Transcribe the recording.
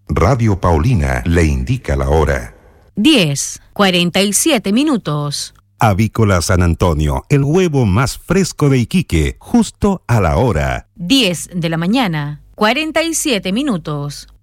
Radio Paulina le indica la hora. 10:47. Avícola San Antonio, el huevo más fresco de Iquique, justo a la hora. 10 de la mañana, 47 minutos.